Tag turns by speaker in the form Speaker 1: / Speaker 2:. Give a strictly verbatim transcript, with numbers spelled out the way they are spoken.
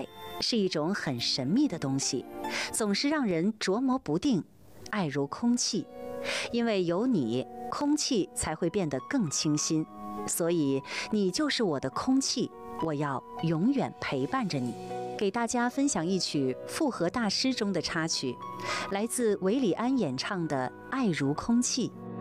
Speaker 1: 爱是一种很神秘的东西，总是让人琢磨不定。爱如空气，因为有你，空气才会变得更清新。所以你就是我的空气，我要永远陪伴着你。给大家分享一曲复合大师中的插曲，来自韦礼安演唱的《爱如空气》。